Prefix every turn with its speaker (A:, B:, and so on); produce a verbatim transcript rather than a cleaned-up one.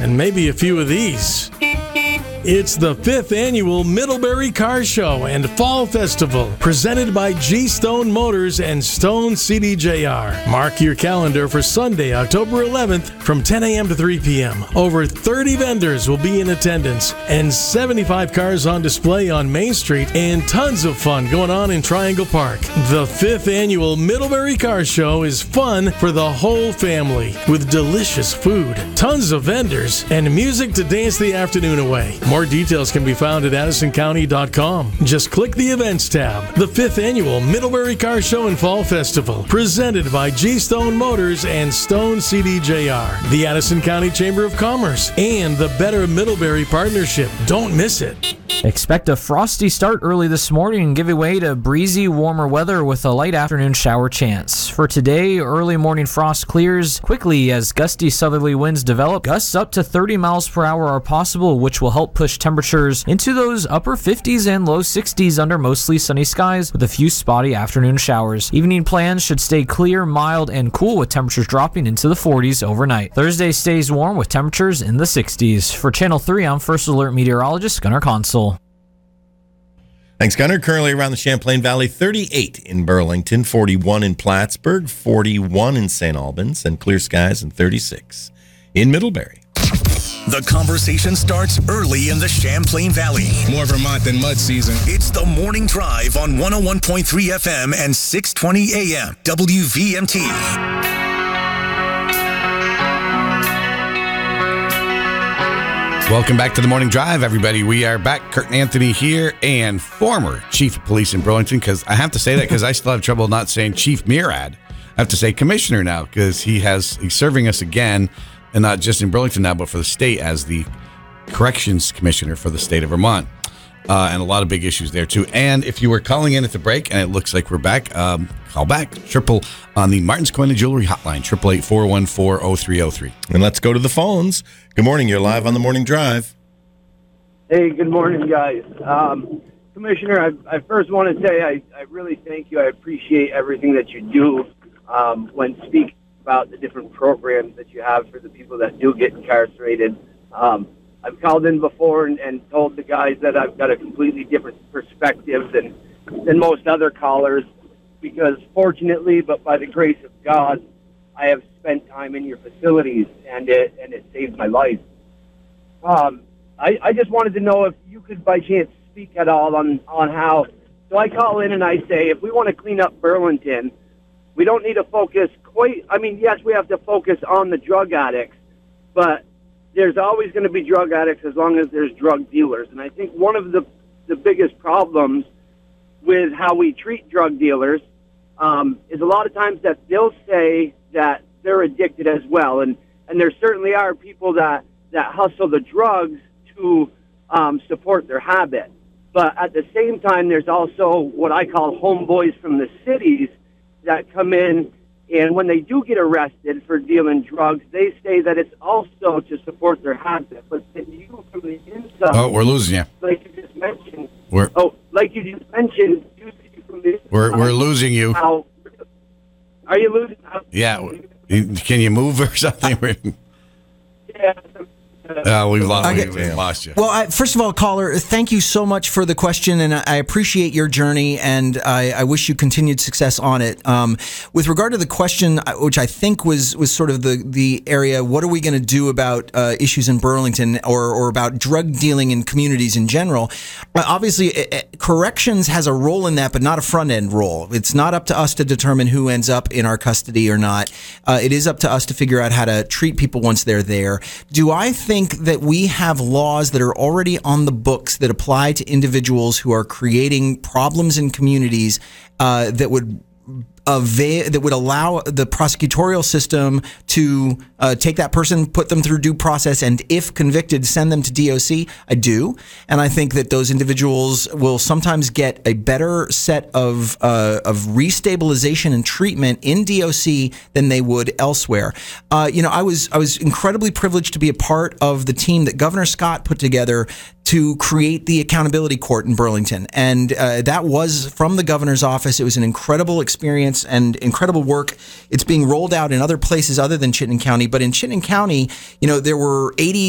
A: and maybe a few of these. It's the fifth annual Middlebury Car Show and Fall Festival, presented by G-Stone Motors and Stone C D J R. Mark your calendar for Sunday, October eleventh from ten a.m. to three p.m. Over thirty vendors will be in attendance and seventy-five cars on display on Main Street and tons of fun going on in Triangle Park. The fifth annual Middlebury Car Show is fun for the whole family with delicious food, tons of vendors, and music to dance the afternoon away. More details can be found at addison county dot com. Just click the Events tab. The fifth annual Middlebury Car Show and Fall Festival, presented by G-Stone Motors and Stone C D J R, the Addison County Chamber of Commerce, and the Better Middlebury Partnership. Don't miss it.
B: Expect a frosty start early this morning and give way to breezy, warmer weather with a light afternoon shower chance. For today, early morning frost clears quickly as gusty southerly winds develop. Gusts up to thirty miles per hour are possible, which will help push temperatures into those upper fifties and low sixties under mostly sunny skies with a few spotty afternoon showers. Evening plans should stay clear, mild, and cool with temperatures dropping into the forties overnight. Thursday stays warm with temperatures in the sixties. For Channel three, I'm First Alert Meteorologist Gunnar Console.
C: Thanks, Gunnar. Currently around the Champlain Valley, thirty-eight in Burlington, forty-one in Plattsburgh, forty-one in Saint Albans, and clear skies and thirty-six in Middlebury.
D: The conversation starts early in the Champlain Valley.
E: More Vermont than mud season.
D: It's the Morning Drive on one oh one point three F M and six twenty A M W V M T.
E: Welcome back to the Morning Drive, everybody. We are back. Kurt and Anthony here, and former Chief of Police in Burlington, because I have to say that because I still have trouble not saying Chief Murad. I have to say Commissioner now because he has he's serving us again, and not just in Burlington now, but for the state as the Corrections Commissioner for the state of Vermont. Uh, and a lot of big issues there, too. And if you were calling in at the break, and it looks like we're back, um, call back. Triple on the Martin's Coin and Jewelry Hotline, eight eight eight, four one four, oh three oh three.
C: And let's go to the phones. Good morning. You're live on the Morning Drive.
F: Hey, good morning, guys. Um, Commissioner, I, I first want to say I, I really thank you. I appreciate everything that you do um, when speaking about the different programs that you have for the people that do get incarcerated. Um, I've called in before and, and told the guys that I've got a completely different perspective than than most other callers because fortunately, but by the grace of God, I have spent time in your facilities and it and it saved my life. Um, I, I just wanted to know if you could by chance speak at all on, on how, so I call in and I say, if we want to clean up Burlington, we don't need to focus quite, I mean, yes, we have to focus on the drug addicts, but there's always going to be drug addicts as long as there's drug dealers. And I think one of the, the biggest problems with how we treat drug dealers um, is a lot of times that they'll say that they're addicted as well. And, and there certainly are people that, that hustle the drugs to um, support their habit. But at the same time, there's also what I call homeboys from the cities that come in, and when they do get arrested for dealing drugs, they say that it's also to support their habit. But then you from the inside...
E: Oh, we're losing you.
F: Like you just mentioned...
E: We're,
F: oh, like you just mentioned... You see from the inside,
E: we're, we're losing you.
F: How, are you losing... How,
E: yeah. Can you move or something?
F: yeah.
E: Uh, we've lost,
G: Okay.
E: we've lost you.
G: Well, I, first of all, caller, thank you so much for the question, and I appreciate your journey, and I, I wish you continued success on it. Um, with regard to the question, which I think was, was sort of the, the area, what are we going to do about uh, issues in Burlington or, or about drug dealing in communities in general? Uh, obviously, it, it, corrections has a role in that, but not a front-end role. It's not up to us to determine who ends up in our custody or not. Uh, it is up to us to figure out how to treat people once they're there. Do I think that we have laws that are already on the books that apply to individuals who are creating problems in communities uh, that would avail, that would allow the prosecutorial system to uh, take that person, put them through due process, and if convicted, send them to D O C? I do. And I think that those individuals will sometimes get a better set of uh, of restabilization and treatment in D O C than they would elsewhere. Uh, you know, I was I was incredibly privileged to be a part of the team that Governor Scott put together to create the accountability court in Burlington. And uh, that was from the governor's office. It was an incredible experience and incredible work. It's being rolled out in other places other than Chittenden County. But in Chittenden County, you know, there were eighty